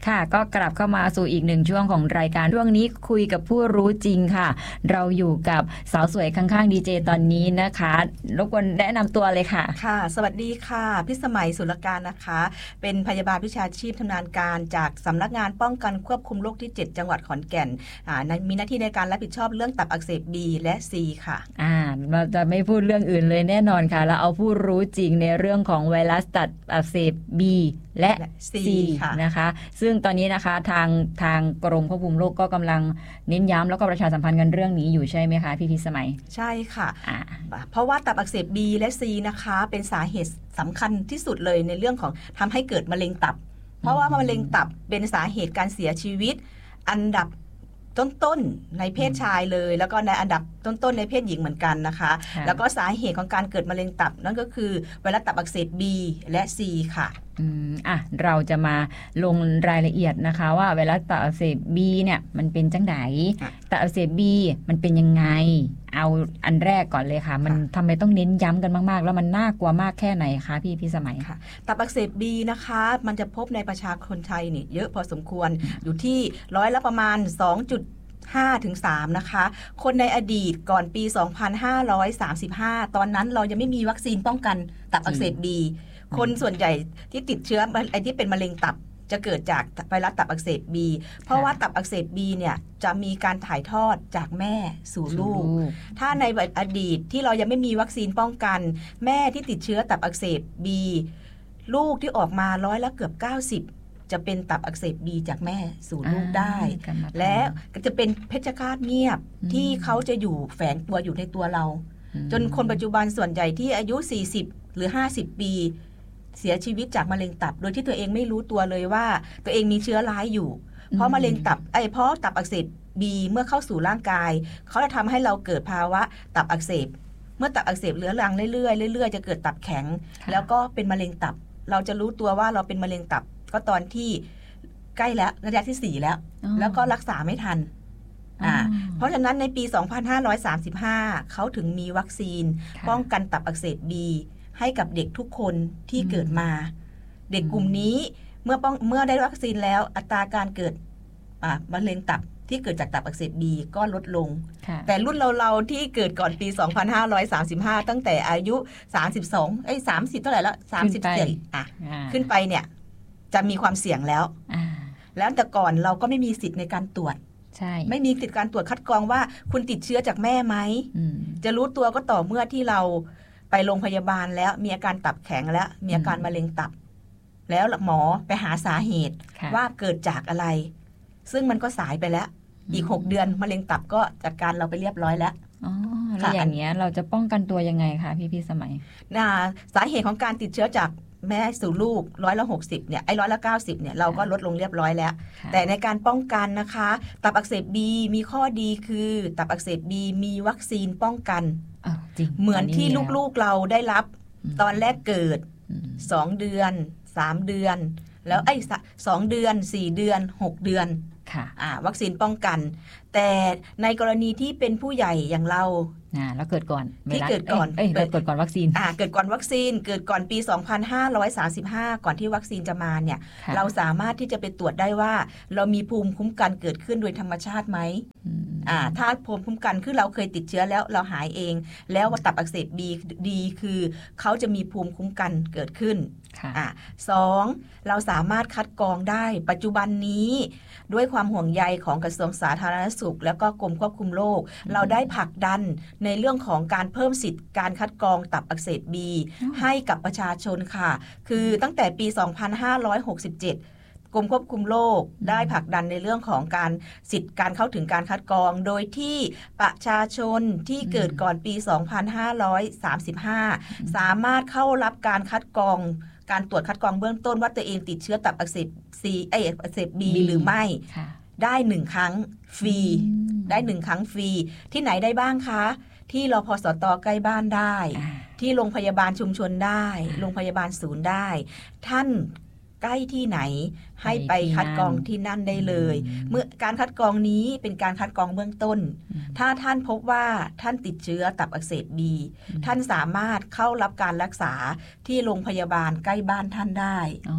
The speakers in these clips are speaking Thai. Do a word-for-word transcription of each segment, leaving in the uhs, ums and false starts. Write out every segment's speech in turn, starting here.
ค่ะก็กลับเข้ามาสู่อีกหนึ่งช่วงของรายการช่วงนี้คุยกับผู้รู้จริงค่ะเราอยู่กับสาวสวยข้างๆดีเจตอนนี้นะคะรบกวนแนะนำตัวเลยค่ะค่ะสวัสดีค่ะพิสมัยสุรการนะคะเป็นพยาบาลวิชาชีพชำนาญการจากสำนักงานป้องกันควบคุมโรคที่เจ็ดจังหวัดขอนแก่นมีหน้าที่ในการรับผิดชอบเรื่องตับอักเสบ B และ C ค่ะอ่าเราจะไม่พูดเรื่องอื่นเลยแน่นอนค่ะเราเอาผู้รู้จริงในเรื่องของไวรัสตับอักเสบ B และ C นะคะซึ่งตอนนี้นะคะทางทางกรมควบคุมโรคก็กำลังเน้นย้ำแล้วก็ประชาสัมพันธ์กันเรื่องนี้อยู่ใช่ไหมคะพี่พิสมัยใช่ค่ะเพราะว่าตับอักเสบ B และ C นะคะเป็นสาเหตุสำคัญที่สุดเลยในเรื่องของทำให้เกิดมะเร็งตับเพราะว่ามะเร็งตับเป็นสาเหตุการเสียชีวิตอันดับต้นๆในเพศชายเลยแล้วก็ในอันดับต้นๆในเพศหญิงเหมือนกันนะคะแล้วก็สาเหตุของการเกิดมะเร็งตับนั่นก็คือไวรัสตับอักเสบ B และ C ค่ะอืมอ่ะเราจะมาลงรายละเอียดนะคะว่าไวรัสตับอักเสบ B เนี่ยมันเป็นจังไดตับอักเสบ B มันเป็นยังไงเอาอันแรกก่อนเลยค่ะมันทำไมต้องเน้นย้ำกันมากๆแล้วมันน่ากลัวมากแค่ไหนคะพี่พี่สมัยค่ะตับอักเสบ B นะคะมันจะพบในประชากรไทยนี่เยอะพอสมควรอยู่ที่ร้อยละประมาณสองจุดห้าถึงสามนะคะคนในอดีตก่อนปีสองพันห้าร้อยสามสิบห้าตอนนั้นเรายังไม่มีวัคซีนป้องกันตับอักเสบ B คนส่วนใหญ่ที่ติดเชื้อไอ้ที่เป็นมะเร็งตับจะเกิดจากไวรัสตับอักเสบ B เพราะว่าตับอักเสบ B เนี่ยจะมีการถ่ายทอดจากแม่สู่ลูกถ้าในอดีตที่เรายังไม่มีวัคซีนป้องกันแม่ที่ติดเชื้อตับอักเสบ B ลูกที่ออกมาร้อยละเกือบเก้าสิบจะเป็นตับอักเสบ B จากแม่สู่ลูกได้และจะเป็นเพชฌฆาตเงียบที่เขาจะอยู่แฝงตัวอยู่ในตัวเราจนคนปัจจุบันส่วนใหญ่ที่อายุสี่สิบหรือห้าสิบปีเสียชีวิตจากมะเร็งตับโดยที่ตัวเองไม่รู้ตัวเลยว่าตัวเองมีเชื้อร้ายอยู่เพราะมะเร็งตับไอ้เพราะตับอักเสบ B เมื่อเข้าสู่ร่างกายเขาจะทำให้เราเกิดภาวะตับอักเสบเมื่อตับอักเสบเรื้อรังเรื่อยๆเรื่อยๆจะเกิดตับแข็งแล้วก็เป็นมะเร็งตับเราจะรู้ตัวว่าเราเป็นมะเร็งตับก็ตอนที่ใกล้แล้วระยะที่สี่แล้วแล้วก็รักษาไม่ทันอ่าเพราะฉะนั้นในปีสองพันห้าร้อยสามสิบห้าเขาถึงมีวัคซีนป้องกันตับอักเสบ B ให้กับเด็กทุกคนที่เกิดมาเด็กกลุ่มนี้เมื่อป้องเมื่อได้วัคซีนแล้วอัตราการเกิดอ่ามะเร็งตับที่เกิดจากตับอักเสบ B ก็ลดลงแต่รุ่นเราๆที่เกิดก่อนปีสองพันห้าร้อยสามสิบห้าตั้งแต่อายุสามสิบสองเอ้ยสามสิบเท่าไหร่แล้วสามสิบเจ็ดอ่ะขึ้นไปเนี่ยจะมีความเสี่ยงแล้วแล้วแต่ก่อนเราก็ไม่มีสิทธิ์ในการตรวจใช่ไม่มีสิทธิ์การตรวจคัดกรองว่าคุณติดเชื้อจากแม่ไหมจะรู้ตัวก็ต่อเมื่อที่เราไปโรงพยาบาลแล้วมีอาการตับแข็งแล้วมีอาการมะเร็งตับแล้วหมอไปหาสาเหตุว่าเกิดจากอะไรซึ่งมันก็สายไปแล้วอีกหกเดือนมะเร็งตับก็จัดการเราไปเรียบร้อยแล้วอ๋อแล้วอย่างเงี้ยเราจะป้องกันตัวยังไงคะพี่พี่สมัยน่ะสาเหตุของการติดเชื้อจากแม่สู่ลูกร้อยละหกสิบเนี่ยไอ้ร้อยละเก้าสิบเนี่ยเราก็ลดลงเรียบร้อยแล้วแต่ในการป้องกันนะคะตับอักเสบ B มีข้อดีคือตับอักเสบ B มีวัคซีนป้องกันเหมือนที่ลูกๆเราได้รับตอนแรกเกิดสองเดือนสามเดือนแล้วไอ้สองเดือนสี่เดือนหกเดือนอ่าวัคซีนป้องกันแต่ในกรณีที่เป็นผู้ใหญ่อย่างเราอ่าแล้วเกิดก่อนที่เกิดก่อนเอ้ยเกิดก่อนวัคซีนอ่าเกิดก่อนวัคซีนเกิดก่อนปีสองพันห้าร้อยสามสิบห้าก่อนที่วัคซีนจะมาเนี่ยเราสามารถที่จะไปตรวจได้ว่าเรามีภูมิคุ้มกันเกิดขึ้นโดยธรรมชาติไหมอ่าถ้าภูมิคุ้มกันคือเราเคยติดเชื้อแล้วเราหายเองแล้วตับอักเสบ B ดีคือเขาจะมีภูมิคุ้มกันเกิดขึ้นอ่าสองเราสามารถคัดกรองได้ปัจจุบันนี้ด้วยความห่วงใยของกระทรวงสาธารณสุขแล้วก็กรมควบคุมโรคเราได้ผลักดันในเรื่องของการเพิ่มสิทธิ์การคัดกรองตับอักเสบ B ให้กับประชาชนค่ะคือตั้งแต่ปีสองพันห้าร้อยหกสิบเจ็ดกรมควบคุมโรคได้ผลักดันในเรื่องของการสิทธิ์การเข้าถึงการคัดกรองโดยที่ประชาชนที่เกิดก่อนปีสองพันห้าร้อยสามสิบห้าสามารถเข้ารับการคัดกรองการตรวจคัดกรองเบื้องต้นว่าตัวเองติดเชื้อตับอักเสบ C เอ้ยอักเสบ B หรือไม่ได้หนึ่งครั้งฟรีได้หนึ่งครั้งฟรีที่ไหนได้บ้างคะที่รพสตใกล้บ้านได้ที่โรงพยาบาลชุมชนได้โรงพยาบาลศูนย์ได้ท่านใกล้ที่ไหนให้ไปคัดกรองที่นั่นได้เลยเมื่อการคัดกรองนี้เป็นการคัดกรองเบื้องต้นถ้าท่านพบว่าท่านติดเชื้อตับอักเสบ B ท่านสามารถเข้ารับการรักษาที่โรงพยาบาลใกล้บ้านท่านได้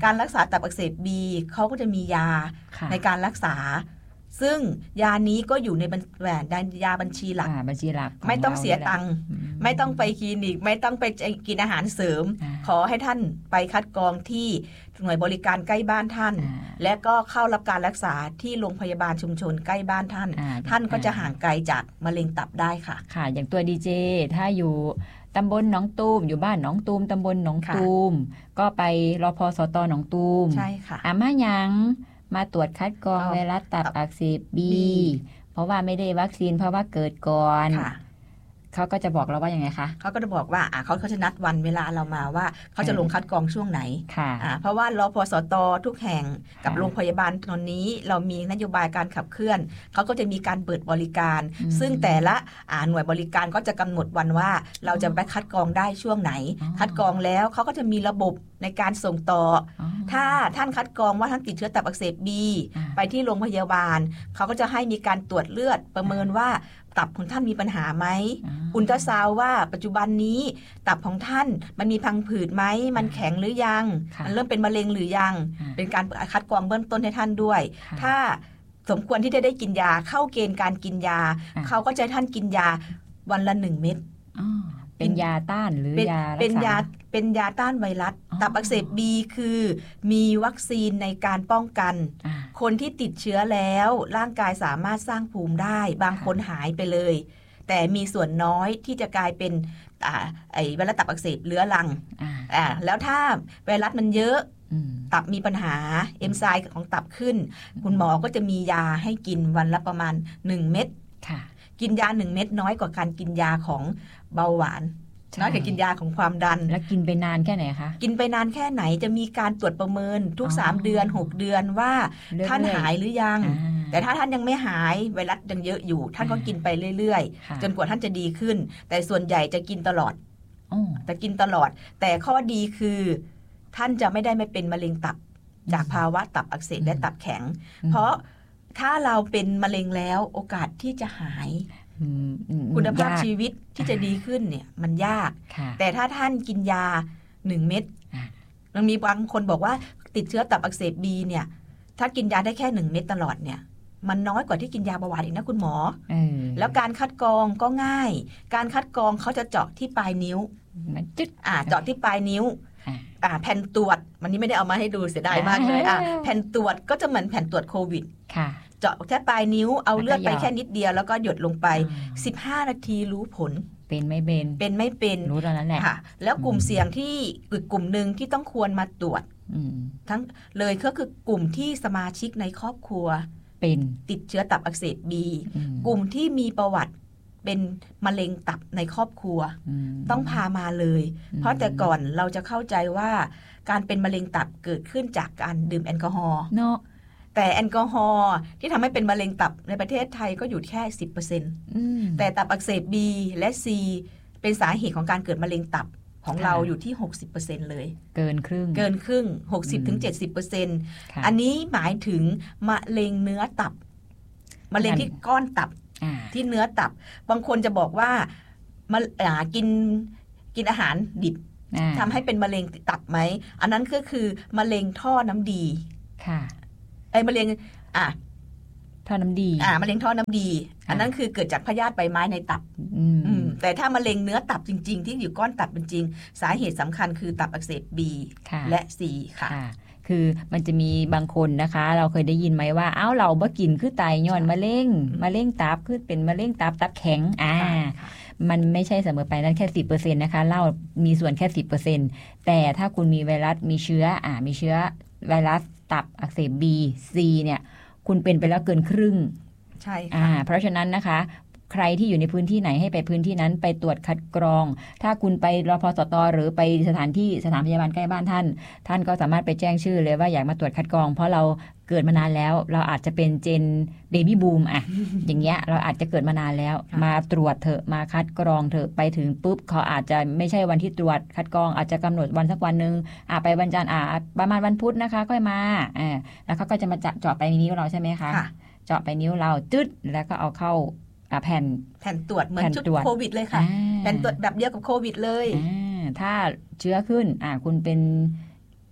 การรักษาตับอักเสบ B เขาก็จะมียาในการรักษาซึ่งยานี้ก็อยู่ในแหวนยาบัญชีหลักบัญชีหลักไม่ต้องเสียตังค์ไม่ต้องไปคลินิกไม่ต้องไปกินอาหารเสริมขอให้ท่านไปคัดกรองที่หน่วยบริการใกล้บ้านท่านและก็เข้ารับการรักษาที่โรงพยาบาลชุมชนใกล้บ้านท่านท่านก็จะห่างไกลจากมะเร็งตับได้ค่ะค่ะอย่างตัวดีเจถ้าอยู่ตำบลหนองตูมอยู่บ้านหนองตูมตำบลหนองตูมก็ไปรพสตหนองตูมใช่ค่ะอาม่ายังมาตรวจคัดกรองไวรัสตับอักเสบ B เพราะว่าไม่ได้วัคซีนเพราะว่าเกิดก่อนเขาก็จะบอกเราว่ายังไงคะเขาก็จะบอกว่าอ่าเขาเขาจะนัดวันเวลาเรามาว่าเขาจะลงคัดกรองช่วงไหนอ่าเพราะว่ารพสตทุกแห่งกับโรงพยาบาลตอนนี้เรามีนโยบายการขับเคลื่อนเขาก็จะมีการเปิดบริการซึ่งแต่ละอ่าหน่วยบริการก็จะกำหนดวันว่าเราจะไปคัดกรองได้ช่วงไหนคัดกรองแล้วเขาก็จะมีระบบในการส่งต่อถ้าท่านคัดกรองว่าท่านติดเชื้อตับอักเสบ B ไปที่โรงพยาบาลเขาก็จะให้มีการตรวจเลือดประเมินว่าตับของท่านมีปัญหาไหมอุลตราซาวด์ว่าปัจจุบันนี้ตับของท่านมันมีพังผืดไหมมันแข็งหรือยังมันเริ่มเป็นมะเร็งหรือยังเป็นการคัดกรองเบื้องต้นให้ท่านด้วยถ้าสมควรที่จะได้กินยาเข้าเกณฑ์การกินยาเขาก็จะท่านกินยาวันละหนึ่งเม็ดเป็นยาต้านหรือยาเป็นยาเป็นยาต้านไวรัสตับอักเสบ B คือมีวัคซีนในการป้องกันคนที่ติดเชื้อแล้วร่างกายสามารถสร้างภูมิได้บางคนหายไปเลยแต่มีส่วนน้อยที่จะกลายเป็นไอไวรัสตับอักเสบเรื้อรังอ่าแล้วถ้าไวรัสมันเยอะตับมีปัญหาเอนไซม์ของตับขึ้นคุณหมอก็จะมียาให้กินวันละประมาณหนึ่งเม็ดกินยาหนึ่งเม็ดน้อยกว่าการกินยาของเบาหวานน้อยกว่ากินยาของความดันแล้วกินไปนานแค่ไหนคะกินไปนานแค่ไหนจะมีการตรวจประเมินทุกสามเดือนหกเดือนว่าท่านหายหรือยังแต่ถ้าท่านยังไม่หายไวรัสยังเยอะอยู่ท่านก็กินไปเรื่อยๆจนกว่าท่านจะดีขึ้นแต่ส่วนใหญ่จะกินตลอดจะกินตลอดแต่ข้อดีคือท่านจะไม่ได้ไม่เป็นมะเร็งตับจากภาวะตับอักเสบและตับแข็งเพราะถ้าเราเป็นมะเร็งแล้วโอกาสที่จะหายคุณภาพชีวิตที่จะดีขึ้นเนี่ยมันยากแต่ถ้าท่านกินยาหนึ่งเม็ดมันมีบางคนบอกว่าติดเชื้อตับอักเสบ B เนี่ยถ้ากินยาได้แค่หนึ่งเม็ดตลอดเนี่ยมันน้อยกว่าที่กินยาเบาหวานอีกนะคุณหมอแล้วการคัดกรองก็ง่ายการคัดกรองเขาจะเจาะที่ปลายนิ้วอ่าเจาะที่ปลายนิ้วอ่าแผ่นตรวจวันนี้ไม่ได้เอามาให้ดูเสียดายมากเลยอ่าแผ่นตรวจก็จะเหมือนแผ่นตรวจโควิดเจาะแค่ปลายนิ้วเอาเลือดไปแค่นิดเดียวแล้วก็หยดลงไปสิบห้านาทีรู้ผลเป็นไม่เป็นเป็นไม่เป็นรู้ตอนนั้นแหละค่ะแล้วกลุ่มเสี่ยงที่อีกกลุ่มนึงที่ต้องควรมาตรวจทั้งเลยก็คือกลุ่มที่สมาชิกในครอบครัวเป็นติดเชื้อตับอักเสบ B กลุ่มที่มีประวัติเป็นมะเร็งตับในครอบครัวต้องพามาเลยเพราะแต่ก่อนเราจะเข้าใจว่าการเป็นมะเร็งตับเกิดขึ้นจากการดื่มแอลกอฮอล์เนาะแต่แอลกอฮอล์ที่ทำให้เป็นมะเร็งตับในประเทศไทยก็อยู่แค่ สิบเปอร์เซ็นต์ แต่ตับอักเสบ B และ C เป็นสาเหตุของการเกิดมะเร็งตับของเราอยู่ที่ หกสิบเปอร์เซ็นต์ เลยเกินครึ่งเกินครึ่ง หกสิบถึงเจ็ดสิบเปอร์เซ็นต์ อันนี้หมายถึงมะเร็งเนื้อตับมะเร็งที่ก้อนตับที่เนื้อตับบางคนจะบอกว่ามากินกินอาหารดิบทำให้เป็นมะเร็งตับไหมอันนั้นก็คือมะเร็งท่อน้ำดีค่ะไอ้มะเร็งอ่ะท่อน้ำดีอ่ามะเร็งท่อน้ำดีอันนั้นคือเกิดจากพยาธิใบไม้ในตับแต่ถ้ามะเร็งเนื้อตับจริงๆที่อยู่ก้อนตับจริงๆสาเหตุสำคัญคือตับอักเสบ B และ C ค่ะคือมันจะมีบางคนนะคะเราเคยได้ยินไหมว่าเอ้าเราบ่กินคือตายย้อนมะเร็งมะเร็งตับคือเป็นมะเร็งตับตับแข็งอ่ามันไม่ใช่เสมอไปนั่นแค่ สิบเปอร์เซ็นต์ นะคะเหล้ามีส่วนแค่ สิบเปอร์เซ็นต์ แต่ถ้าคุณมีไวรัสมีเชื้ออ่ามีเชื้อไวรัสตับอักเสบ B C เนี่ยคุณเป็นไปแล้วเกินครึ่งใช่ค่ะอ่าเพราะฉะนั้นนะคะใครที่อยู่ในพื้นที่ไหนให้ไปพื้นที่นั้นไปตรวจคัดกรองถ้าคุณไปรพสตหรือไปสถานที่สถานพยาบาลใกล้บ้านท่านท่านก็สามารถไปแจ้งชื่อเลยว่าอยากมาตรวจคัดกรองเพราะเราเกิดมานานแล้วเราอาจจะเป็นเจนเบบี้บูมอะอย่างเงี้ยเราอาจจะเกิดมานานแล้วมาตรวจเถอะมาคัดกรองเถอะไปถึงปุ๊บเขาอาจจะไม่ใช่วันที่ตรวจคัดกรองอาจจะกำหนดวันสักวันนึงอ่ะไปวันจันทร์อ่ะประมาณวันพุธนะคะค่อยมาอ่าแล้วเขาก็จะมาเจาะไปนิ้วเราใช่ไหมคะเจาะไปนิ้วเราจึ๊ดแล้วก็เอาเข้าแผ่นแผ่นตรวจเหมือนชุดโควิดเลยค่ะแผ่นตรวจแบบเดียวกับโควิดเลยถ้าเชื้อขึ้นอ่าคุณเป็น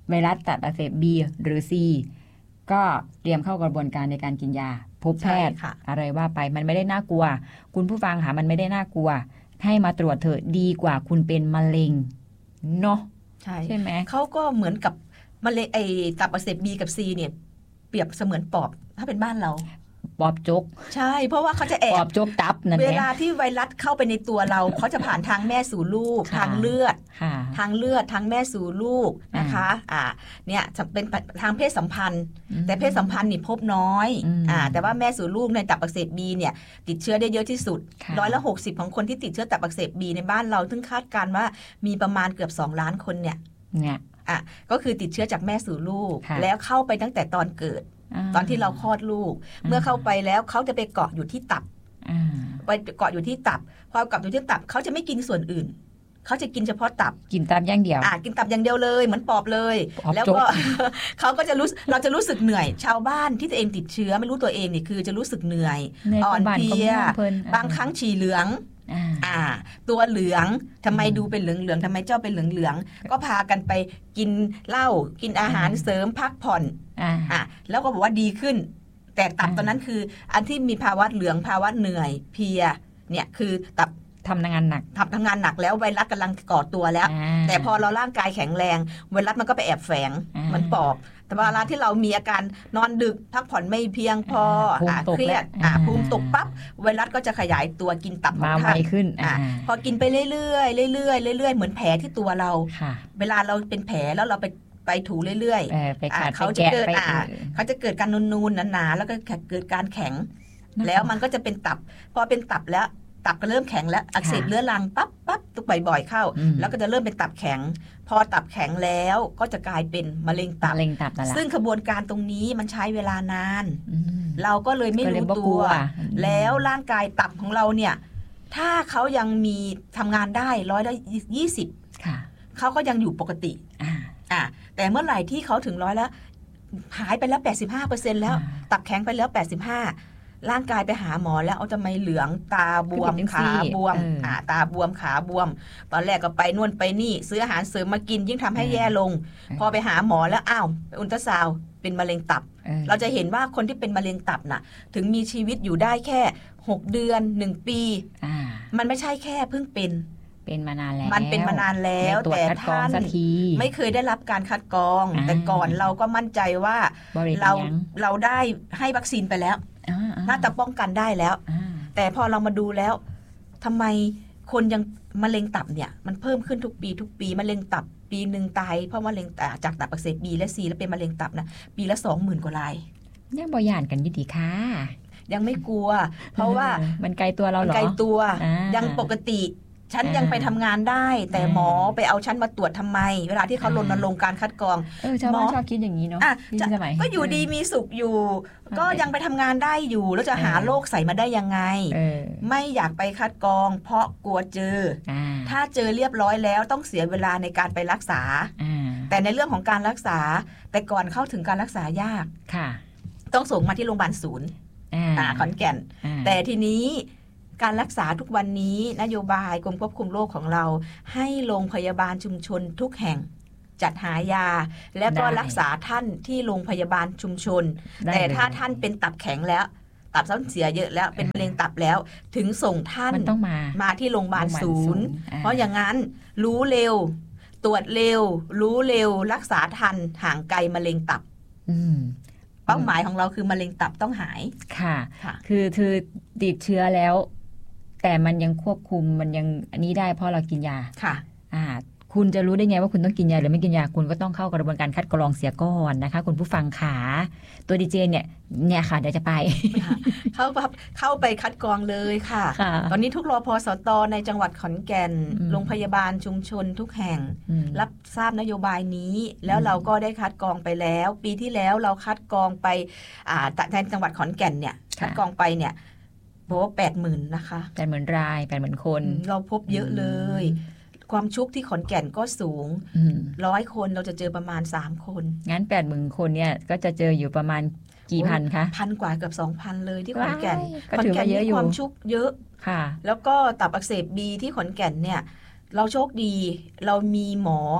ไวรัสตับอักเสบ B หรือ C ก็เตรียมเข้ากระบวนการในการกินยาพบแพทย์อะไรว่าไปมันไม่ได้น่ากลัวคุณผู้ฟังค่ะมันไม่ได้น่ากลัวให้มาตรวจเถอะดีกว่าคุณเป็นมะเร็งเนาะใช่ใช่ไหมเขาก็เหมือนกับมะเร็งไอตับอักเสบ B กับ C เนี่ยเปรียบเสมือนปอบถ้าเป็นบ้านเราปอบจกใช่เพราะว่าเขาจะแอบปอบจกตับนั่นเองเวลาที่ไวรัสเข้าไปในตัวเราเขาจะผ่านทางแม่สู่ลูกทางเลือดทางเลือดทางแม่สู่ลูกนะคะอ่าเนี่ยจะเป็นทางเพศสัมพันธ์แต่เพศสัมพันธ์นี่พบน้อยอ่าแต่ว่าแม่สู่ลูกในตับอักเสบ B เนี่ยติดเชื้อได้เยอะที่สุดร้อยละหกสิบของคนที่ติดเชื้อตับอักเสบ B ในบ้านเราซึ่งคาดการณ์ว่ามีประมาณเกือบสองล้านคนเนี่ยเนี่ยอ่ะก็คือติดเชื้อจากแม่สู่ลูกแล้วเข้าไปตั้งแต่ตอนเกิดตอนที่เราคลอดลูกเมื่อเข้าไปแล้วเขาจะไปเกาะอยู่ที่ตับไปเกาะอยู่ที่ตับพอเกาะอยู่ที่ตับเขาจะไม่กินส่วนอื่นเขาจะกินเฉพาะตับกินตับอย่างเดียวอ่ากินตับอย่างเดียวเลยเหมือนปอบเลยแล้วก็ เขาก็จะรู้เราจะรู้สึกเหนื่อยชาวบ้านที่ตัวเองติดเชื้อไม่รู้ตัวเองนี่คือจะรู้สึกเหนื่อยอ่อนเพลียบางครั้งฉี่เหลืองอ่าตัวเหลืองทำไมดูเป็นเหลืองเหลืองทำไมเจ้าเป็นเหลืองเหลืองก็พากันไปกินเหล้ากินอาหารเสริมพักผ่อนอ่าแล้วก็บอกว่าดีขึ้นแต่ตับตอนนั้นคืออันที่มีภาวะเหลืองภาวะเหนื่อยเพลียเนี่ยคือตับทำงานหนักทำทำงานหนักแล้วไวรัสกำลังก่อตัวแล้วแต่พอเราร่างกายแข็งแรงไวรัสมันก็ไปแอบแฝงมันปอบแต่เวลาที่เรามีอาการนอนดึกพักผ่อนไม่เพียงพอเครียดภูมิตกปั๊บไวรัสก็จะขยายตัวกินตับของท่านขึ้นพอกินไปเรื่อยๆเรื่อยๆเรื่อยๆเหมือนแผลที่ตัวเราเวลาเราเป็นแผลแล้วเราไปไปถูเรื่อยๆเขาจะเกิดเขาจะเกิดการนูนๆหนาๆแล้วก็เกิดการแข็งแล้วมันก็จะเป็นตับพอเป็นตับแล้วตับก็เริ่มแข็งแล้วอักเสบเรื้อรังปั๊บปั๊บตุกบ่อยๆเข้าแล้วก็จะเริ่มเป็นตับแข็งพอตับแข็งแล้วก็จะกลายเป็นมะเร็งตับซึ่งกระบวนการตรงนี้มันใช้เวลานานเราก็เลยไม่รู้ตัวแล้วร่างกายตับของเราเนี่ยถ้าเขายังมีทำงานได้ร้อยละยี่สิบเขาก็ยังอยู่ปกติอ่าแต่เมื่อไหร่ที่เขาถึงร้อยแล้วหายไปแล้ว แปดสิบห้าเปอร์เซ็นต์ แล้วตับแข็งไปแล้วแปดสิบห้าร่างกายไปหาหมอแล้วเอาทำไมเหลืองตาบวมขาบวมอ่าตาบวมขาบวมตอนแรกก็ไปนวดไปนี่ซื้ออาหารเสริมมากินยิ่งทำให้แย่ลงพอไปหาหมอแล้วอ้าวไปอุลตราซาวด์เป็นมะเร็งตับเราจะเห็นว่าคนที่เป็นมะเร็งตับน่ะถึงมีชีวิตอยู่ได้แค่หกเดือนหนึ่งปีมันไม่ใช่แค่เพิ่งเป็นเป็นมานานแล้วมันเป็นมานานแล้วแต่ท่านไม่เคยได้รับการคัดกรองแต่ก่อนเราก็มั่นใจว่าเราเราได้ให้วัคซีนไปแล้วน่าจะป้องกันได้แล้วแต่พอเรามาดูแล้วทำไมคนยังมะเร็งตับเนี่ยมันเพิ่มขึ้นทุกปีทุกปีมะเร็งตับปีหนึ่งตายเพราะมะเร็งจากตับอักเสบ B และ C แล้วเป็นมะเร็งตับนะปีละ สองหมื่น กว่ารายยังบ่ย่านกันอยู่ดีค่ะยังไม่กลัวเพราะว่ามันไกลตัวเราเหรอไกลตัวยังปกติฉันยังไปทำงานได้แต่หมอไปเอาฉันมาตรวจทำไมเวลาที่เขารณรงค์การคัดกรองเออชาวบ้านชอบคิดอย่างนี้เนาะก็อยู่ดีมีสุขอยู่ก็ยังไปทำงานได้อยู่แล้วจะหาโรคใส่มาได้ยังไงไม่อยากไปคัดกรองเพราะกลัวเจอถ้าเจอเรียบร้อยแล้วต้องเสียเวลาในการไปรักษาแต่ในเรื่องของการรักษาแต่ก่อนเข้าถึงการรักษายากต้องส่งมาที่โรงพยาบาลศูนย์ขอนแก่นแต่ทีนี้การรักษาทุกวันนี้นโยบายกรมควบคุมโรคของเราให้โรงพยาบาลชุมชนทุกแห่งจัดหายาและก็รักษาท่านที่โรงพยาบาลชุมชนแต่ถ้าท่านเป็นตับแข็งแล้วตับส้นเสียเยอะแล้วเป็นมะเร็งตับแล้วถึงส่งท่านต้องมามาที่โรงพยาบาลศูนย์เพราะอย่างนั้นรู้เร็วตรวจเร็วรู้เร็วรักษาทันห่างไกลมะเร็งตับเป้าหมายของเราคือมะเร็งตับต้องหายค่ะคือคือติดเชื้อแล้วแต่มันยังควบคุมมันยังอันนี้ได้เพราะเรากินยาค่ะอ่าคุณจะรู้ได้ไงว่าคุณต้องกินยาหรือไม่กินยาคุณก็ต้องเข้ากระบวนการคัดกรองเสียก่อนนะคะคุณผู้ฟังขาตัวดีเจเนี่ยเนี่ยค่ะเดี๋ยวจะไปเข้าเข้าไปคัดกรองเลยค่ะตอนนี้ทุกรพสตในจังหวัดขอนแก่นโรงพยาบาลชุมชนทุกแห่งรับทราบนโยบายนี้แล้วเราก็ได้คัดกรองไปแล้วปีที่แล้วเราคัดกรองไปอ่าในจังหวัดขอนแก่นเนี่ยคัดกรองไปเนี่ยบอกว่าแปดหมื่นนะคะแปดหมื่นรายแปดหมื่นคนเราพบเยอะเลยความชุกที่ขอนแก่นก็สูงร้อยคนเราจะเจอประมาณสามคนงั้นแปดหมื่นคนเนี่ยก็จะเจออยู่ประมาณกี่พันคะพันกว่าเกือบสองพันเลยที่ขอนแก่นขอนแก่นมีความชุกเยอะค่ะแล้วก็ตับอักเสบ B ที่ขอนแก่นเนี่ยเราโชคดีเรามีหมอ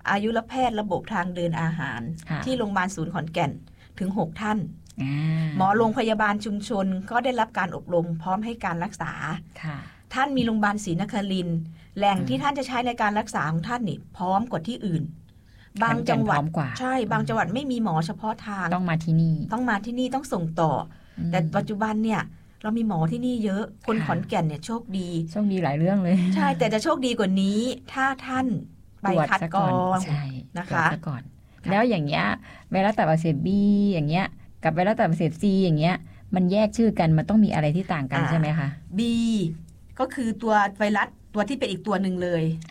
อายุรแพทย์ระบบทางเดินอาหารที่โรงพยาบาลศูนย์ขอนแก่นถึงหกท่านหมอโรงพยาบาลชุมชนก็ได้รับการอบรมพร้อมให้การรักษาท่านมีโรงพยาบาลศรีนครินทร์แหล่งที่ท่านจะใช้ในการรักษาของท่านนี่พร้อมกว่าที่อื่นบางจังหวัดใช่บางจังหวัดไม่มีหมอเฉพาะทางต้องมาที่นี่ต้องมาที่นี่ต้องส่งต่อแต่ปัจจุบันเนี่ยเรามีหมอที่นี่เยอะคนขอนแก่นเนี่ยโชคดีโชคดีหลายเรื่องเลยใช่แต่จะโชคดีกว่านี้ถ้าท่านไปคัดกรองนะคะก่อนแล้วอย่างเงี้ยไวรัสตับอักเสบ B อย่างเงี้ยกับไวรัสตับอักเสบ C อย่างเงี้ยมันแยกชื่อกันมันต้องมีอะไรที่ต่างกันใช่ไหมคะ B ก็คือตัวไวรัสตัวที่เป็นอีกตัวหนึ่งเลย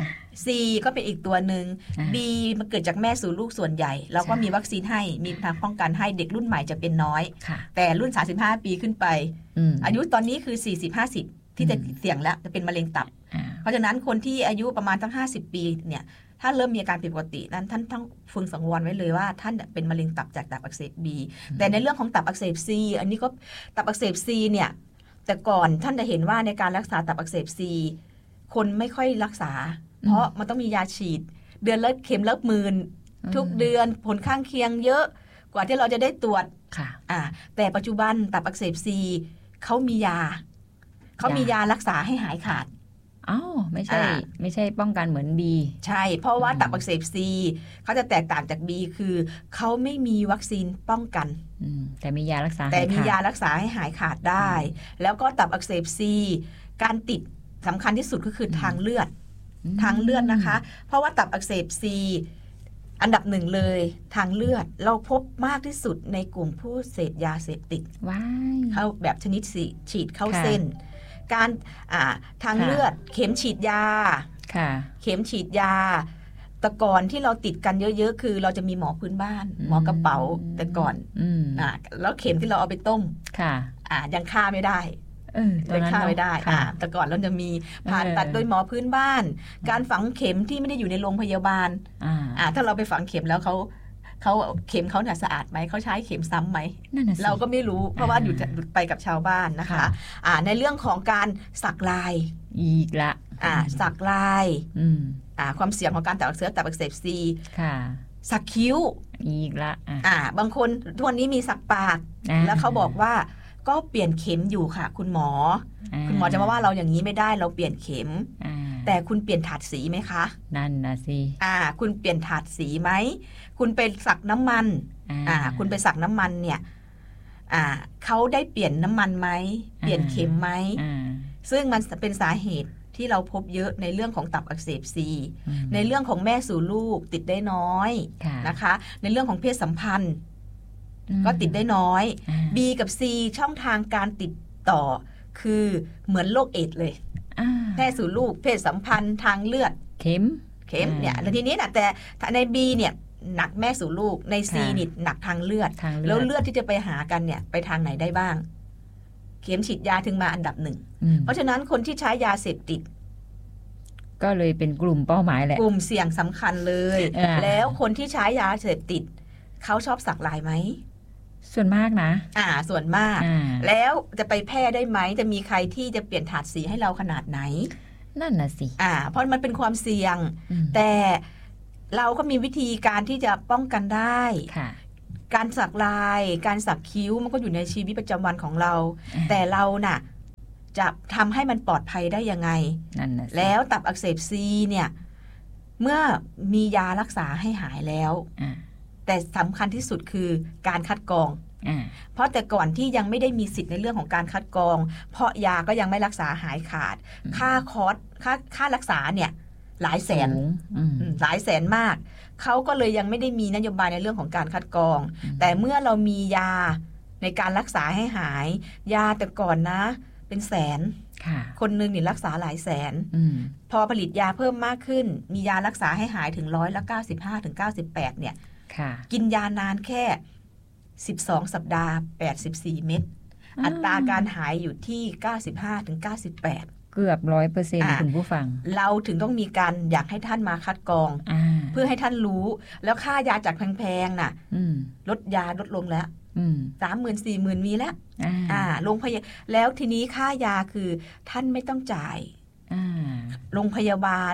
C ก็เป็นอีกตัวหนึ่ง B มันเกิดจากแม่สู่ลูกส่วนใหญ่เราก็มีวัคซีนให้มีทางป้องกันให้เด็กรุ่นใหม่จะเป็นน้อยแต่รุ่นสามสิบห้าปีขึ้นไปอายุตอนนี้คือ สี่สิบ ห้าสิบ ที่จะเสี่ยงแล้วจะเป็นมะเร็งตับเพราะฉะนั้นคนที่อายุประมาณตั้งห้าสิบปีเนี่ยถ้าเริ่มมีอาการผิดปกตินั้นท่านต้องพึงสังวรไว้เลยว่าท่านเป็นมะเร็งตับจากตับอักเสบ B แต่ในเรื่องของตับอักเสบ C อันนี้ก็ตับอักเสบ C เนี่ยแต่ก่อนท่านจะเห็นว่าในการรักษาตับอักเสบ C คนไม่ค่อยรักษาเพราะมันต้องมียาฉีดเดือนละเข็มละหมื่นทุกเดือนผลข้างเคียงเยอะกว่าที่เราจะได้ตรวจอ่าแต่ปัจจุบันตับอักเสบ C เขามียาเขามียารักษาให้หายขาดอ้าวไม่ใช่ไม่ใช่ป้องกันเหมือน B ใช่เพราะว่าตับอักเสบ C เขาจะแตกต่างจาก B คือเขาไม่มีวัคซีนป้องกันแต่มียารักษาแต่มียารักษาให้หายขาดได้แล้วก็ตับอักเสบ C การติดสำคัญที่สุดก็คือทางเลือดทางเลือดนะคะเพราะว่าตับอักเสบ C อันดับหนึ่งเลยทางเลือดเราพบมากที่สุดในกลุ่มผู้เสพยาเสพติดเข้าแบบชนิดฉีดเข้าเส้นการทางเลือดเข็มฉีดยาเข็มฉีดยาแต่ก่อนที่เราติดกันเยอะๆคือเราจะมีหมอพื้นบ้านหมอกระเป๋าแต่ก่อนอ่าแล้วเข็มที่เราเอาไปต้มอ่ายังฆ่าไม่ได้ยังฆ่าไม่ได้อ่าแต่ก่อนเราจะมีผ่าตัดโดยหมอพื้นบ้านการฝังเข็มที่ไม่ได้อยู่ในโรงพยาบาลอ่าถ้าเราไปฝังเข็มแล้วเขาเขาเข็มเขาเนี่ยสะอาดไหมเขาใช้เข็มซ้ำไหมเราก็ไม่รู้เพราะว่าอยู่ไปกับชาวบ้านนะคะอ่าในเรื่องของการสักลายอีกละอ่าสักลายอ่าความเสี่ยงของการตับอักเสบตับอักเสบ C ค่ะสักคิ้วอีกละอ่าบางคนทุกวันนี้มีสักปากแล้วเขาบอกว่าก็เปลี่ยนเข็มอยู่ค่ะคุณหมอคุณหมอจะมาว่าเราอย่างนี้ไม่ได้เราเปลี่ยนเข็มแต่คุณเปลี่ยนถาดสีไหมคะนั่นนะสิอ่าคุณเปลี่ยนถาดสีไหมคุณไปสักน้ำมันอ่าคุณไปสักน้ำมันเนี่ยอ่าเขาได้เปลี่ยนน้ำมันไหมเปลี่ยนเข็มไหมซึ่งมันเป็นสาเหตุที่เราพบเยอะในเรื่องของตับอักเสบ C ในเรื่องของแม่สู่ลูกติดได้น้อยนะคะในเรื่องของเพศสัมพันธ์ก็ติดได้น้อย B กับ C ช่องทางการติดต่อคือเหมือนโรคเอดส์เลยแพร่สู่ลูกเพศสัมพันธ์ทางเลือดเข็มเข็มเนี่ยแล้วทีนี้นะแต่ใน B เนี่ยหนักแม่สู่ลูกใน C นี่หนักทางเลือดแล้วเลือดที่จะไปหากันเนี่ยไปทางไหนได้บ้างเข็มฉีดยาถึงมาอันดับหนึ่งเพราะฉะนั้นคนที่ใช้ยาเสพติดก็เลยเป็นกลุ่มเป้าหมายแหละกลุ่มเสี่ยงสำคัญเลยแล้วคนที่ใช้ยาเสพติดเขาชอบสักลายไหมส่วนมากนะอ่าส่วนมากแล้วจะไปแพร่ได้ไหมจะมีใครที่จะเปลี่ยนถาดสีให้เราขนาดไหนนั่นน่ะสิอ่าเพราะมันเป็นความเสี่ยงแต่เราก็มีวิธีการที่จะป้องกันได้การสักลายการสักคิ้วมันก็อยู่ในชีวิตประจำวันของเราแต่เราน่ะจะทำให้มันปลอดภัยได้ยังไงแล้วตับอักเสบ C เนี่ยเมื่อมียารักษาให้หายแล้วแต่สำคัญที่สุดคือการคัดกรองเพราะแต่ก่อนที่ยังไม่ได้มีสิทธิ์ในเรื่องของการคัดกรองเพราะยาก็ยังไม่รักษาหายขาดค่าคอสค่าค่ารักษาเนี่ยหลายแสนหลายแสนมากเขาก็เลยยังไม่ได้มีนโยบายในเรื่องของการคัดกรองแต่เมื่อเรามียาในการรักษาให้หายยาแต่ก่อนนะเป็นแสนคนนึงนี่รักษาหลายแสนพอผลิตยาเพิ่มมากขึ้นมียารักษาให้หายถึงร้อยละเก้าสิบห้าถึงเก้าสิบแปดเนี่ยกินยานานแค่สิบสองสัปดาห์แปดสิบสี่เม็ดอัตราการหายอยู่ที่ เก้าสิบห้าถึงเก้าสิบแปดเกือบ ร้อยเปอร์เซ็นต์ คุณผู้ฟังเราถึงต้องมีการอยากให้ท่านมาคัดกรองเพื่อให้ท่านรู้แล้วค่ายาจากแพงๆน่ะลดยาลดลงแล้วสามหมื่นสี่หมื่นมีแล้วอ่าโรงพยาบาลแล้วทีนี้ค่ายาคือท่านไม่ต้องจ่ายโรงพยาบาล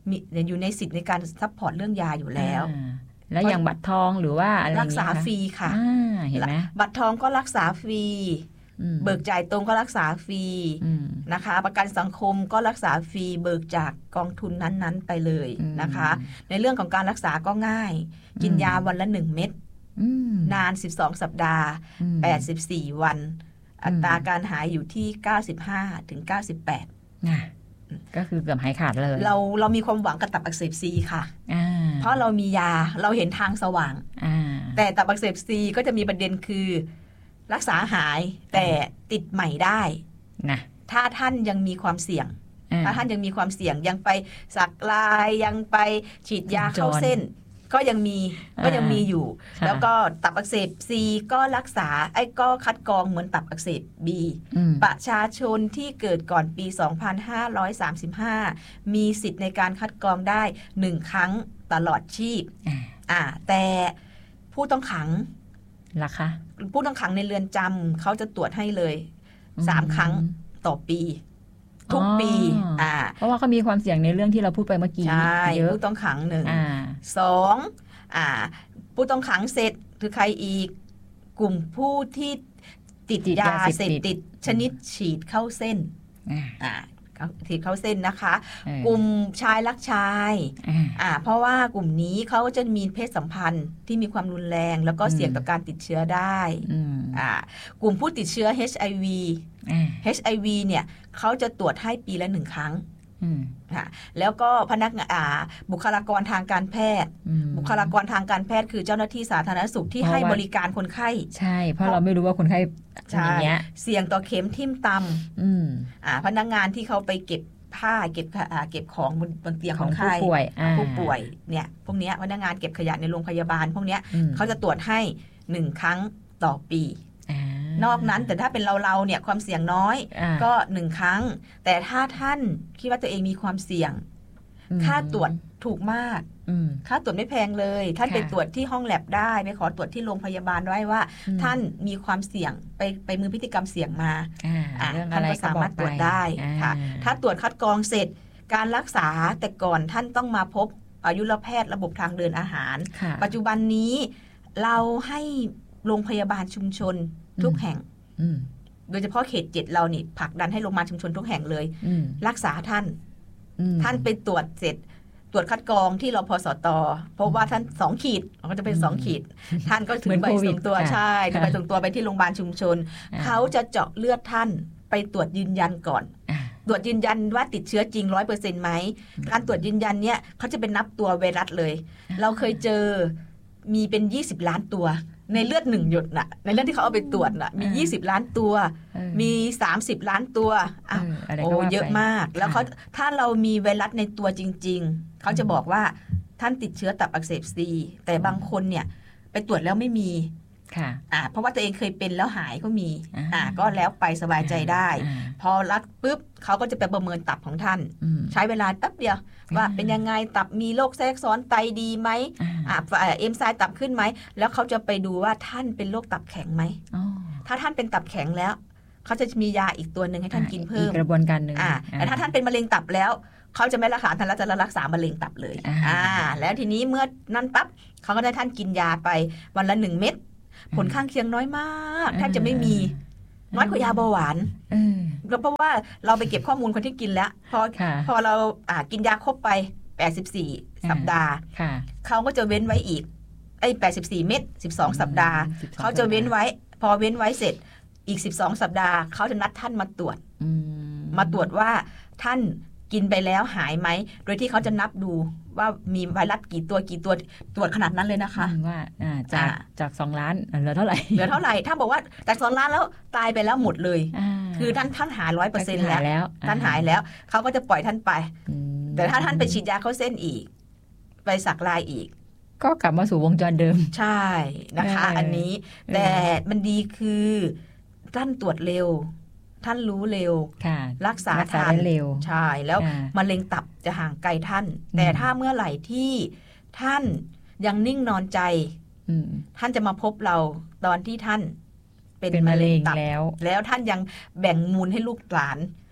มีอยู่ในสิทธิ์ในการซัพพอร์ตเรื่องยาอยู่แล้วแล้วอย่างบัตรทองหรือว่าอะไรรักษาฟรีค่ะเห็นไหมบัตรทองก็รักษาฟรีเบิกจ่ายตรงก็รักษาฟรีนะคะประกันสังคมก็รักษาฟรีเบิกจากกองทุนนั้นๆไปเลยนะคะในเรื่องของการรักษาก็ง่ายกินยาวันละหนึ่งเม็ดนานสิบสองสัปดาห์แปดสิบสี่วันอัตราการหายอยู่ที่ เก้าสิบห้าถึงเก้าสิบแปดนะก็คือเกือบหายขาดเลยเราเรามีความหวังกับตับอักเสบซีค่ะเพราะเรามียาเราเห็นทางสว่างแต่ตับอักเสบซีก็จะมีประเด็นคือรักษาหายแต่ติดใหม่ได้นะถ้าท่านยังมีความเสี่ยงถ้าท่านยังมีความเสี่ยงยังไปสักลายยังไปฉีดยาเข้าเส้นก็ยังมีก็ยังมีอยู่แล้วก็ตับอักเสบ C ก็รักษาไอ้ก็คัดกรองเหมือนตับอักเสบ B ประชาชนที่เกิดก่อนปีสองพันห้าร้อยสามสิบห้ามีสิทธิ์ในการคัดกรองได้หนึ่งครั้งตลอดชีพอ่าแต่ผู้ต้องขังล่ะคะผู้ต้องขังในเรือนจำเขาจะตรวจให้เลยสามครั้งต่อปีทุกปีอ่าเพราะว่าเขามีความเสี่ยงในเรื่องที่เราพูดไปเมื่อกี้ใช่ผู้ต้องขังหนึ่งสองอ่าผู้ต้องขังเสร็จคือใครอีกกลุ่มผู้ที่ติดยาเสพติดชนิดฉีดเข้าเส้นอ่าฉีดเข้าเส้นนะคะกลุ่มชายรักชายอ่าเพราะว่ากลุ่มนี้เขาก็จะมีเพศสัมพันธ์ที่มีความรุนแรงแล้วก็เสี่ยงต่อการติดเชื้อได้อ่ากลุ่มผู้ติดเชื้อ เอช ไอ วี เอช ไอ วี เนี่ยเขาจะตรวจให้ปีละหนึ่งครั้งแล้วก็พนักงานบุคลากรทางการแพทย์บุคลากรทางการแพทย์คือเจ้าหน้าที่สาธารณสุขที่ให้บริการคนไข้ใช่เพราะเราไม่รู้ว่าคนไข้อย่างเงี้ยเสี่ยงต่อเข็มทิ่มตำพนักงานที่เขาไปเก็บผ้าเก็บเก็บของบนบนเตียงของผู้ป่วยผู้ป่วยเนี่ยพวกนี้พนักงานเก็บขยะในโรงพยาบาลพวกนี้เขาจะตรวจให้หนึ่งครั้งต่อปีนอกนั้นแต่ถ้าเป็นเราเราเนี่ยความเสี่ยงน้อยก็หนึ่งครั้งแต่ถ้าท่านคิดว่าตัวเองมีความเสี่ยงค่าตรวจถูกมากค่าตรวจไม่แพงเลยท่านไปตรวจที่ห้องแลบได้ไปขอตรวจที่โรงพยาบาลได้ว่าท่านมีความเสี่ยงไปไปมือพฤติกรรมเสี่ยงมาท่านก็สามารถตรวจได้ค่ะถ้าตรวจคัดกรองเสร็จการรักษาแต่ก่อนท่านต้องมาพบอายุรแพทย์ระบบทางเดินอาหารปัจจุบันนี้เราให้โรงพยาบาลชุมชนทุกแห่งโดยเฉพาะเขตเจ็ดเรานี่ผลักดันให้โรงพยาบาลชุมชนทุกแห่งเลยรักษาท่านท่านไปตรวจเสร็จตรวจคัดกรองที่รพสตเพราะว่าท่านสองขีดก็จะเป็นสองขีดท่านก็ถึงใบส่งตัวใช่ถึงใบส่งตัวไปที่โรงพยาบาลชุมชนเขาจะเจาะเลือดท่านไปตรวจยืนยันก่อนตรวจยืนยันว่าติดเชื้อจริง ร้อยเปอร์เซ็นต์ ไหมการตรวจยืนยันเนี่ยเขาจะเป็นนับตัวไวรัสเลยเราเคยเจอมีเป็นยี่สิบล้านตัวในเลือดหนึ่งหยดน่ะในเลือดที่เขาเอาไปตรวจน่ะมียี่สิบล้านตัวมีสามสิบล้านตัวอ่ะโอ้เยอะมากแล้วเขาถ้าเรามีไวรัสในตัวจริงๆเขาจะบอกว่าท่านติดเชื้อตับอักเสบซีแต่บางคนเนี่ยไปตรวจแล้วไม่มีค่ะอ่าเพราะว่าตัวเองเคยเป็นแล้วหายก็มีอ่าก็แล้วไปสบายใจได้พอรักปุ๊บเขาก็จะไปประเมินตับของท่านใช้เวลาแป๊บเดียวว่าเป็นยังไงตับมีโรคแทรกซ้อนไตดีไหมอ่าเอนไซม์ตับขึ้นไหมแล้วเขาจะไปดูว่าท่านเป็นโรคตับแข็งไหมถ้าท่านเป็นตับแข็งแล้วเขาจะมียาอีกตัวหนึ่งให้ท่านกินเพิ่มกระบวนการหนึ่งอ่าแต่ถ้าท่านเป็นมะเร็งตับแล้วเขาจะไม่รักษาท่านแล้วจะรักษามะเร็งตับเลยอ่าแล้วทีนี้เมื่อนั้นปั๊บเขาก็ได้ท่านกินยาไปวันละหนึ่งเม็ดผลข้างเคียงน้อยมากแทบจะไม่มีน้อยกว่ายาเบาหวานเพราะว่าเราไปเก็บข้อมูลคนที่กินแล้วพอพอเราอ่ากินยาครบไปแปดสิบสี่สัปดาห์เขาก็จะเว้นไว้อีกไอ้แปดสิบสี่เม็ดสิบสองสัปดาห์เขาจะเว้นไว้พอเว้นไว้เสร็จอีกสิบสองสัปดาห์เขาจะนัดท่านมาตรวจมาตรวจว่าท่านกินไปแล้วหายไหมโดยที่เขาจะนับดูว่ามีไวรัสกี่ตัวกี่ตัวตรวจขนาดนั้นเลยนะคะว่าจากจากสองล้านเหลือเท่าไหร่เหลือเท่าไหร่ถ้าบอกว่าจากสองล้านแล้วตายไปแล้วหมดเลยคือท่านท่านหายร้อยเปอร์เซ็นต์แล้วท่านหายแล้วเขาก็จะปล่อยท่านไปแต่ถ้าท่านไปฉีดยาเข้าเส้นอีกไปสักลายอีกก็กลับมาสู่วงจรเดิมใช่นะคะอันนี้แต่มันดีคือท่านตรวจเร็วท่านรู้เร็วรักษาทันเร็วใช่แล้วมะเร็งตับจะห่างไกลท่านแต่ถ้าเมื่อไหร่ที่ท่านยังนิ่งนอนใจท่านจะมาพบเราตอนที่ท่านเป็นมะเร็งตับแล้วแล้วท่านยังแบ่งมูลให้ลูกหลาน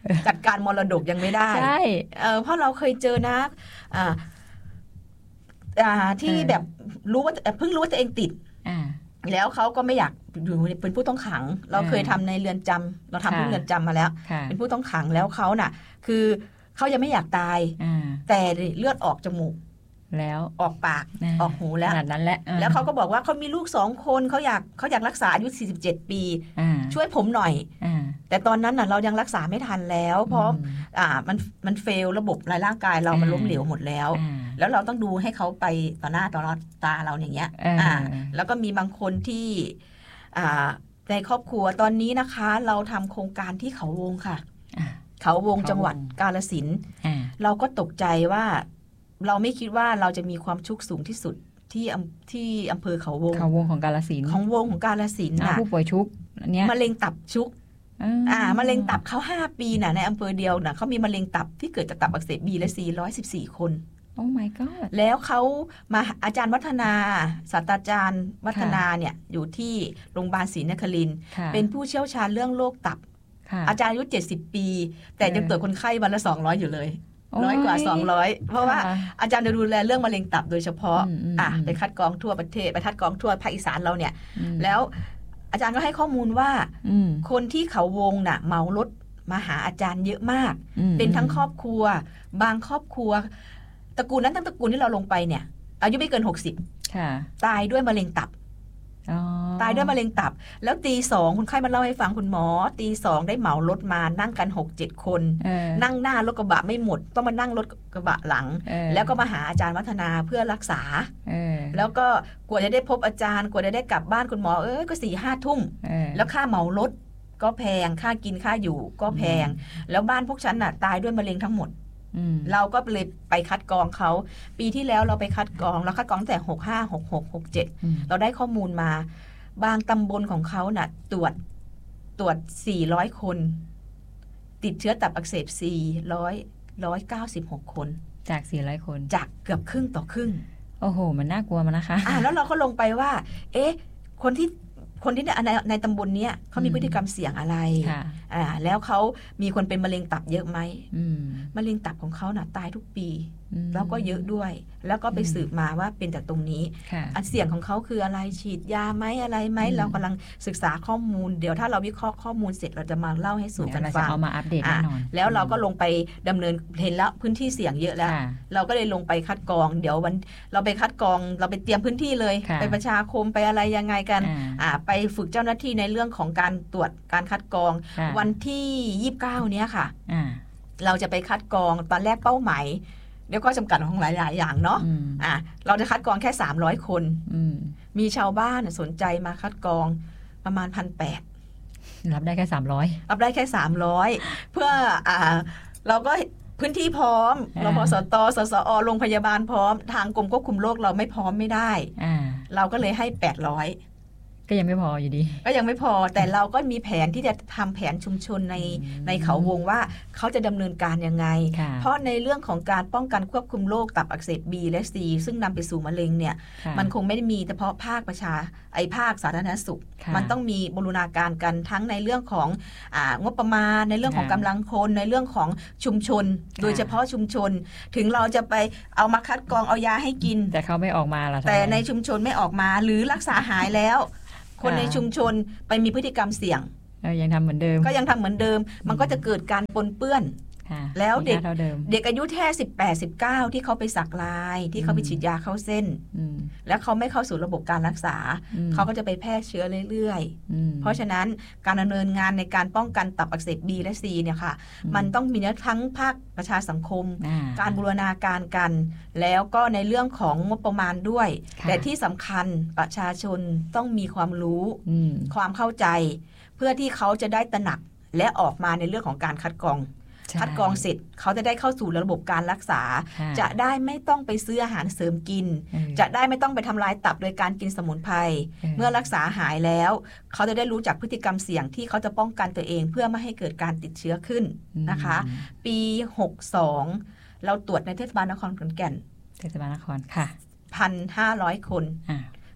จัดการมรดกยังไม่ได้ใช่เออเพราะเราเคยเจอนะอ่าอ่าที่แบบรู้ว่าเพิ่งรู้ว่าตัวเองติดแล้วเขาก็ไม่อยากอยู่เป็นผู้ต้องขังเราเคยทำในเรือนจำเราทำที่เรือนจำมาแล้วเป็นผู้ต้องขังแล้วเขาน่ะคือเขายังไม่อยากตายแต่เลือดออกจมูกแล้วออกปากออกหูแล้วขนาดนั้นแหละแล้วเขาก็บอกว่าเขามีลูกสองคนเขาอยากเขาอยากรักษาอายุสี่สิบเจ็ดปีช่วยผมหน่อยแต่ตอนนั้นน่ะเรายังรักษาไม่ทันแล้วเพราะอ่ามันมันเฟลระบบรายร่างกายเรามันล้มเหลวหมดแล้วแล้วเราต้องดูให้เขาไปต่อหน้าต่อตาเราอย่างเงี้ยอ่าแล้วก็มีบางคนที่อ่าในครอบครัวตอนนี้นะคะเราทำโครงการที่เขาวงค่ะเขาวงจังหวัดกาฬสินธุ์เราก็ตกใจว่าเราไม่คิดว่าเราจะมีความชุกสูงที่สุดที่ที่อำเภอเขาวงเขาวงของกาฬสินธุ์ของวงของกาฬสินธุ์น่ะผู้ป่วยชุกอันเนี้ยมะเร็งตับชุกอ่ามะเร็งตับเขาห้าปีน่ะในอำเภอเดียวน่ะเขามีมะเร็งตับที่เกิดจากตับอักเสบ B และ C หนึ่งร้อยสิบสี่คนโอ้ my god แล้วเขามาอาจารย์วัฒนาศาสตราจารย์วัฒนาเนี่ยอยู่ที่โรงพยาบาลศรีนครินทร์เป็นผู้เชี่ยวชาญเรื่องโรคตับอาจารย์อายุเจ็ดสิบปีแต่ยังตรวจคนไข้วันละสองร้อยอยู่เลยร้อยกว่าสองร้อยเพราะว่าอาจารย์จะดูแลเรื่องมะเร็งตับโดยเฉพาะอ่ะไปคัดกรองทั่วประเทศไปคัดกรองทั่วภาคอีสานเราเนี่ยแล้วอาจารย์ก็ให้ข้อมูลว่าคนที่เขาวงน่ะเหมารถมาหาอาจารย์เยอะมากเป็นทั้งครอบครัวบางครอบครัวตระกูลนั้นทั้งตระกูลที่เราลงไปเนี่ยอายุไม่เกินหกสิบตายด้วยมะเร็งตับตายด้วยมะเร็งตับแล้วตีสองคนไข้มาเล่าให้ฟังคุณหมอตีสองได้เหมารถมานั่งกัน หกเจ็ด คนนั่งหน้ารถกระบะไม่หมดต้องมานั่งรถกระบะหลังแล้วก็มาหาอาจารย์วัฒนาเพื่อรักษาแล้วก็กว่าจะได้พบอาจารย์กว่าจะได้กลับบ้านคุณหมอเอ้ยก็สี่ห้าทุ่มแล้วค่าเหมารถก็แพงค่ากินค่าอยู่ก็แพงแล้วบ้านพวกฉันน่ะตายด้วยมะเร็งทั้งหมดเราก็เลยไปคัดกรองเขาปีที่แล้วเราไปคัดกรองเราคัดกรองแต่หกห้า หกหก หกเจ็ดเราได้ข้อมูลมาบางตำบลของเขาน่ะตรวจตรวจสี่ร้อยคนติดเชื้อตับอักเสบสี่ร้อย หนึ่งร้อยเก้าสิบหกคนจากสี่ร้อยคนจากเกือบครึ่งต่อครึ่งโอ้โหมันน่ากลัวมันนะคะอ่าแล้วเราก็ลงไปว่าเอ๊ะคนที่คนที่ในในตำบลนี้เขามีพฤติกรรมเสี่ยงอะไรอ่าแล้วเขามีคนเป็นมะเร็งตับเยอะไหมมะเร็งตับของเขาน่ะตายทุกปีแล้วก็เยอะด้วยแล้วก็ไปสืบมาว่าเป็นจากตรงนี้อันเสี่ยงของเขาคืออะไรฉีดยาไหมอะไรไหมเรากำลังศึกษาข้อมูลเดี๋ยวถ้าเราวิเคราะห์ข้อมูลเสร็จเราจะมาเล่าให้สู่กันฟังเอามาอัปเดตแน่นอนแล้วเราก็ลงไปดำเนินเห็นแล้วพื้นที่เสี่ยงเยอะแล้วเราก็เลยลงไปคัดกรองเดี๋ยววันเราไปคัดกรองเราไปเตรียมพื้นที่เลยไปประชาคมไปอะไรยังไงกันอ่าไปฝึกเจ้าหน้าที่ในเรื่องของการตรวจการคัดกรองวันที่ยี่สิบเก้าเนี้ยค่ะเราจะไปคัดกรองตอนแรกเป้าหมายเดี๋ยวก็จำกัดของหลายๆอย่างเนาะอ่ะเราจะคัดกรองแค่สามร้อยคนมีชาวบ้านสนใจมาคัดกรองประมาณ หนึ่งพันแปดร้อยรับได้แค่สามร้อยรับได้แค่สามร้อยเพื่ออ่าเราก็พื้นที่พร้อมรพสตสสอโรงพยาบาลพร้อมทางกรมควบคุมโรคเราไม่พร้อมไม่ได้เราก็เลยให้แปดร้อยก็ยังไม่พออยู่ดีก็ยังไม่พอแต่เราก็มีแผนที่จะทำแผนชุมชนในในเขาวงว่าเขาจะดำเนินการยังไงเพราะในเรื่องของการป้องกันควบคุมโรคตับอักเสบ B และ C ซึ่งนำไปสู่มะเร็งเนี่ยมันคงไม่ได้มีเฉพาะภาคประชาไอ้ภาคสาธารณสุขมันต้องมีบูรณาการกันทั้งในเรื่องของอ่างบประมาณในเรื่องของกำลังคนในเรื่องของชุมชนโดยเฉพาะชุมชนถึงเราจะไปเอามาคัดกรองเอายาให้กินแต่เขาไม่ออกมาล่ะแต่ในชุมชนไม่ออกมาหรือรักษาหายแล้วคนในชุมชนไปมีพฤติกรรมเสี่ยงยังทำเหมือนเดิมก็ยังทำเหมือนเดิมมันก็จะเกิดการปนเปื้อนแล้วเด็กเด็กอายุแค่สิบแปด สิบเก้าที่เขาไปสักลายที่เขาไปฉีดยาเข้าเส้นแล้วเขาไม่เข้าสู่ระบบการรักษาเขาก็จะไปแพร่เชื้อเรื่อยๆเพราะฉะนั้นการดำเนินงานในการป้องกันตับอักเสบ B และ C เนี่ยค่ะมันต้องมีทั้งภาคประชาสังคมการบูรณาการกันแล้วก็ในเรื่องของงบประมาณด้วยแต่ที่สำคัญประชาชนต้องมีความรู้ความเข้าใจเพื่อที่เขาจะได้ตระหนักและออกมาในเรื่องของการคัดกรองคัดกรองเสร็จเขาจะได้เข้าสู่ระบบการรักษาจะได้ไม่ต้องไปซื้ออาหารเสริมกินจะได้ไม่ต้องไปทำลายตับโดยการกินสมุนไพรเมื่อรักษาหายแล้วเขาจะได้รู้จักพฤติกรรมเสี่ยงที่เขาจะป้องกันตัวเองเพื่อไม่ให้เกิดการติดเชื้อขึ้นนะคะปีหกสิบสองเราตรวจในเทศบาลนครขอนแก่นเทศบาลนครค่ะหนึ่งพันห้าร้อย คน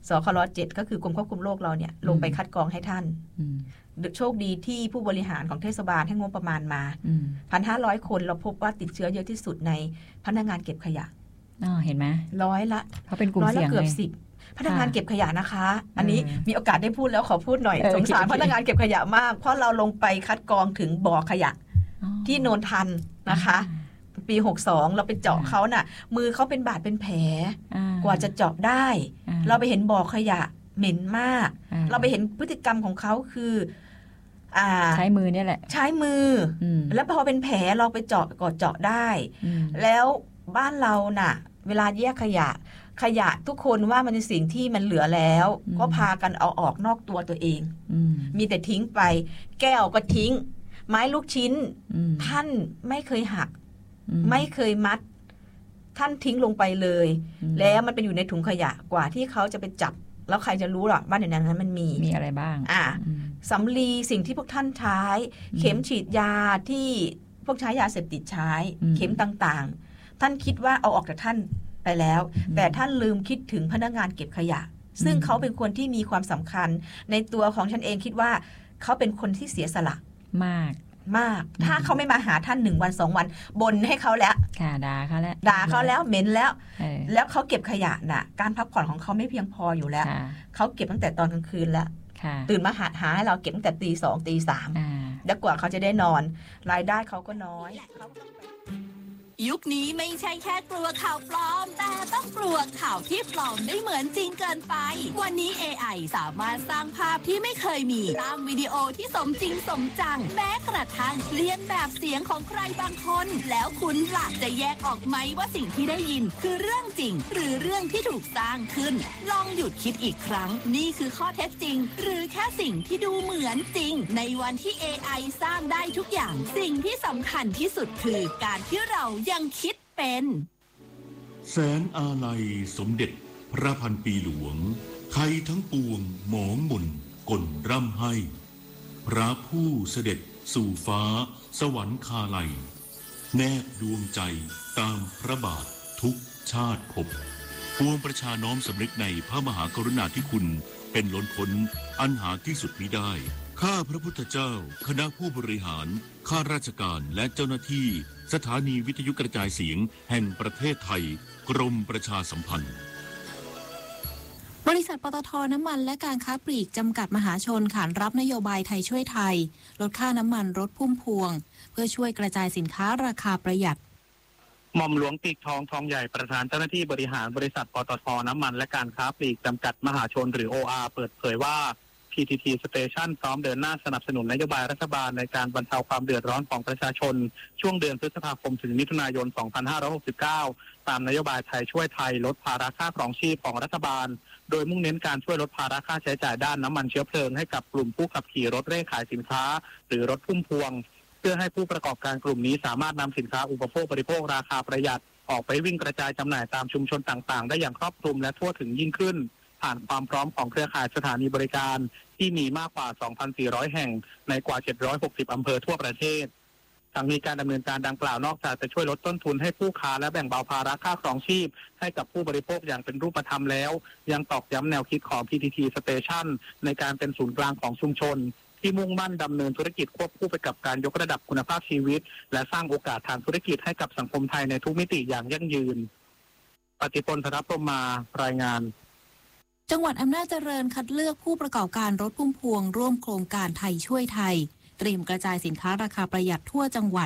สคลเจ็ดก็คือกรมควบคุมโรคเราเนี่ยลงไปคัดกรองให้ท่านโชคดีที่ผู้บริหารของเทศบาลให้งบประมาณมา หนึ่งพันห้าร้อย คนเราพบว่าติดเชื้อเยอะที่สุดในพนักงานเก็บขยะอ๋อเห็นไหมร้อยละเขาเป็นกลุ่มเสี่ยงเกือบสิบพนักงานเก็บขยะนะคะอันนี้มีโอกาสได้พูดแล้วขอพูดหน่อยสงสารพนักงานเก็บขยะมากเพราะเราลงไปคัดกรองถึงบ่อขยะที่โนนทันนะคะปีหกสิบสองเราไปเจาะเขาน่ะมือเขาเป็นบาดเป็นแผลกว่าจะเจาะได้เราไปเห็นบ่อขยะเหม็นมากเราไปเห็นพฤติกรรมของเขาคือใช้มือเนี่ยแหละใช้มือแล้วพอเป็นแผลเราไปเจาะก็เจาะได้แล้วบ้านเราน่ะเวลาแยกขยะขยะทุกคนว่ามันเป็นสิ่งที่มันเหลือแล้วก็พากันเอาออกนอกตัวตัวเองมีแต่ทิ้งไปแก้วก็ทิ้งไม้ลูกชิ้นท่านไม่เคยหักไม่เคยมัดท่านทิ้งลงไปเลยแล้วมันเป็นอยู่ในถุงขยะกว่าที่เขาจะไปจับแล้วใครจะรู้หรอบ้านในนั้นมันมีมีอะไรบ้างอ่าสำลีสิ่งที่พวกท่านใช้เข็มฉีดยาที่พวกใช้ยาเสพติดใช้เข็มต่างๆท่านคิดว่าเอาออกจากท่านไปแล้วแต่ท่านลืมคิดถึงพนักงานเก็บขยะซึ่งเขาเป็นคนที่มีความสำคัญในตัวของฉันเองคิดว่าเขาเป็นคนที่เสียสละมากมากถ้าเขาไม่มาหาท่านหนึ่งวันสองวันบ่นให้เขาแล้วค่ะด่าเขาแล้วด่าเขาแล้วเหม็นแล้วแล้วเขาเก็บขยะน่ะการพักผ่อนของเขาไม่เพียงพออยู่แล้วเขาเก็บตั้งแต่ตอนกลางคืนแล้วตื่นมาหาหาให้เราเก็บตั้งแต่ตีสองตีสามแล้วกว่าเขาจะได้นอนรายได้เขาก็น้อยยุคนี้ไม่ใช่แค่กลัวข่าวปลอมแต่ต้องกลัวข่าวที่ปลอมได้เหมือนจริงเกินไปวันนี้ เอ ไอ สามารถสร้างภาพที่ไม่เคยมีสร้างวิดีโอที่สมจริงสมจังแม้กระทั่งเลียนแบบเสียงของใครบางคนแล้วคุณหลักจะแยกออกไหมว่าสิ่งที่ได้ยินคือเรื่องจริงหรือเรื่องที่ถูกสร้างขึ้นลองหยุดคิดอีกครั้งนี่คือข้อเท็จจริงหรือแค่สิ่งที่ดูเหมือนจริงในวันที่ เอ ไอ สร้างได้ทุกอย่างสิ่งที่สำคัญที่สุดคือการที่เรายังคิดเป็นแสนอาลัยสมเด็จพระพันปีหลวงไทยทั้งปวงหมองหม่นก่นร่ำให้พระผู้เสด็จสู่ฟ้าสวรรคาลัยแนบดวงใจตามพระบาททุกชาติภพปวงประชาน้อมสำนึกในพระมหากรุณาธิคุณเป็นล้นพ้นอันหาที่สุดมิได้ข้าพระพุทธเจ้าคณะผู้บริหารข้าราชการและเจ้าหน้าที่สถานีวิทยุกระจายเสียงแห่งประเทศไทยกรมประชาสัมพันธ์บริษัทปตท.น้ำมันและการค้าปลีกจำกัดมหาชนขานรับนโยบายไทยช่วยไทยลดค่าน้ำมันรถพุ่มพวงเพื่อช่วยกระจายสินค้าราคาประหยัดหม่อมหลวงปีกทองทองใหญ่ประธานเจ้าหน้าที่บริหารบริษัทปตท.น้ำมันและการค้าปลีกจำกัดมหาชนหรือ โอ อาร์ เปิดเผยว่า พี ที ที Station พร้อมเดินหน้าสนับสนุนนโยบายรัฐบาลในการบรรเทาความเดือดร้อนของประชาชนช่วงเดือนพฤษภาคมถึงมิถุนายน สองพันห้าร้อยหกสิบเก้า ตามนโยบายไทยช่วยไทยลดภาระค่าครองชีพของรัฐบาลโดยมุ่งเน้นการช่วยลดภาระค่าใช้จ่ายด้านน้ำมันเชื้อเพลิงให้กับกลุ่มผู้ขับขี่รถเร่ขายสินค้าหรือรถพุ่มพวงเพื่อให้ผู้ประกอบการกลุ่มนี้สามารถนำสินค้าอุปโภคบริโภคราคาประหยัดออกไปวิ่งกระจายจำหน่ายตามชุมชนต่างๆได้อย่างครอบคลุมและทั่วถึงยิ่งขึ้นผ่านความพร้อมของเครือข่ายสถานีบริการที่มีมากกว่า สองพันสี่ร้อย แห่งในกว่า เจ็ดร้อยหกสิบ อำเภอทั่วประเทศทั้งนี้การดำเนินการดังกล่าวนอกจากจะช่วยลดต้นทุนให้ผู้ค้าและแบ่งเบาภาระค่าครองชีพให้กับผู้บริโภคอย่างเป็นรูปธรรมแล้วยังตอกย้ำแนวคิดของ พี ที ที Station ในการเป็นศูนย์กลางของชุมชนที่มุ่งมั่นดำเนินธุรกิจควบคู่ไปกับการยกระดับคุณภาพชีวิตและสร้างโอกาสทางธุรกิจให้กับสังคมไทยในทุกมิติอย่างยั่งยืนปฏิพล ธนพรหมมารายงานจังหวัดอำนาจเจริญคัดเลือกผู้ประกอบการรถพุ่มพวงร่วมโครงการไทยช่วยไทยเตรียมกระจายสินค้าราคาประหยัดทั่วจังหวัด